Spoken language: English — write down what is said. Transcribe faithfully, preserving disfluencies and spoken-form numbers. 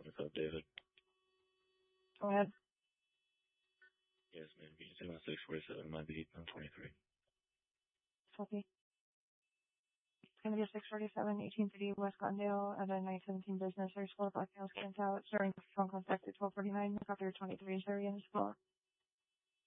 What's up, David? Go ahead. Yes, ma'am. Can you say my six forty-seven might be on twenty-three? Copy. It's going to be a six forty-seven, eighteen fifty West Cottondale at a nine seventeen business. There's four black males camped out. During phone contact at twelve forty-nine. Copy twenty-three is there in this floor.